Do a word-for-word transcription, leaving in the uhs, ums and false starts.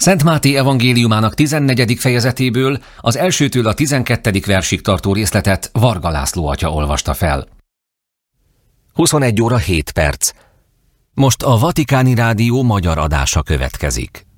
Szent Máté evangéliumának tizennegyedik fejezetéből az elsőtől a tizenkettedik versig tartó részletet Varga László atya olvasta fel. huszonegy óra hét perc. Most a Vatikáni Rádió magyar adása következik.